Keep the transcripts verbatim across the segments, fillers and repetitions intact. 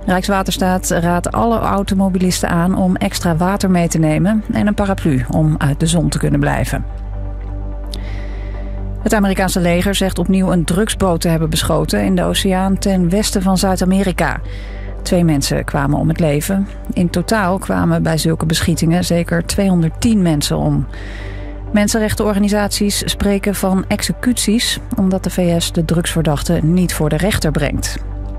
Rijkswaterstaat raadt alle automobilisten aan om extra water mee te nemen en een paraplu om uit de zon te kunnen blijven. Het Amerikaanse leger zegt opnieuw een drugsboot te hebben beschoten in de oceaan ten westen van Zuid-Amerika. Twee mensen kwamen om het leven. In totaal kwamen bij zulke beschietingen zeker tweehonderdtien mensen om. Mensenrechtenorganisaties spreken van executies, omdat de V S de drugsverdachte niet voor de rechter brengt.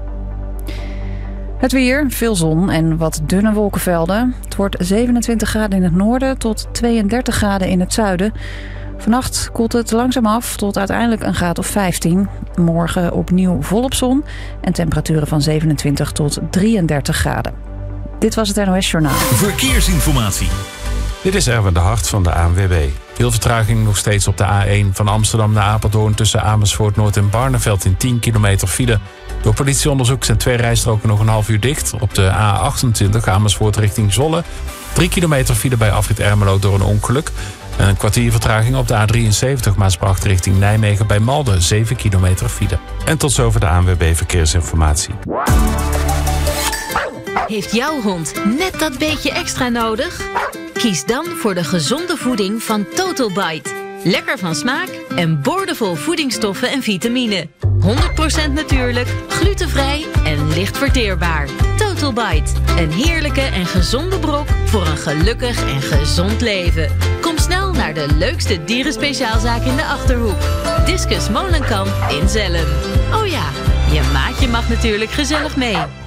Het weer, veel zon en wat dunne wolkenvelden. Het wordt zevenentwintig graden in het noorden tot tweeëndertig graden in het zuiden. Vannacht koelt het langzaam af tot uiteindelijk een graad of vijftien. Morgen opnieuw volop zon en temperaturen van zevenentwintig tot drieëndertig graden. Dit was het N O S Journaal. Verkeersinformatie. Dit is Erwin de Hart van de A N W B. Veel vertraging nog steeds op de A één van Amsterdam naar Apeldoorn tussen Amersfoort Noord en Barneveld in tien kilometer file. Door politieonderzoek zijn twee rijstroken nog een half uur dicht. Op de A achtentwintig Amersfoort richting Zwolle. Drie kilometer file bij afrit Ermelo door een ongeluk. En een kwartier vertraging op de A drieënzeventig Maasbracht richting Nijmegen bij Malden. zeven kilometer file. En tot zover de A N W B Verkeersinformatie. Heeft jouw hond net dat beetje extra nodig? Kies dan voor de gezonde voeding van Total Bite. Lekker van smaak en boordevol voedingsstoffen en vitamine. honderd procent natuurlijk, glutenvrij en licht verteerbaar. Total Bite, een heerlijke en gezonde brok voor een gelukkig en gezond leven. Kom snel naar de leukste dierenspeciaalzaak in de Achterhoek. Discus Molenkamp in Zelhem. Oh ja, je maatje mag natuurlijk gezellig mee.